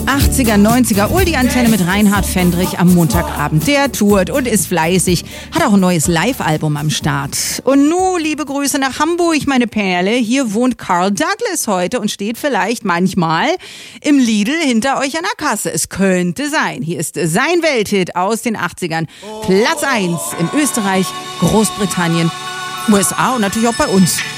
80er, 90er, Oldie-Antenne mit Reinhard Fendrich am Montagabend. Der tourt und ist fleißig, hat auch ein neues Live-Album am Start. Und nun, liebe Grüße nach Hamburg, meine Perle. Hier wohnt Carl Douglas heute und steht vielleicht manchmal im Lidl hinter euch an der Kasse. Es könnte sein. Hier ist sein Welthit aus den 80ern. Platz 1 in Österreich, Großbritannien, USA und natürlich auch bei uns.